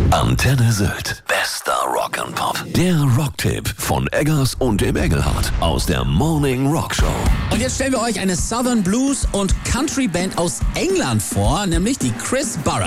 Antenne Sylt. Bester Rock'n'Pop. Der Rocktipp von Eggers und dem Engelhardt aus der Morning Rock Show. Und jetzt stellen wir euch eine Southern Blues und Country Band aus England vor, nämlich die Chris Burrell.